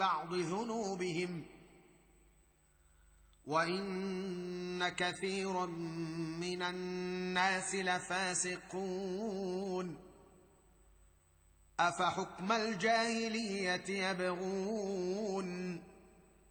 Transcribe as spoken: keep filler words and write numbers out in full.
ببعض ذنوبهم وان كثيرا من الناس لفاسقون افحكم الجاهليه يبغون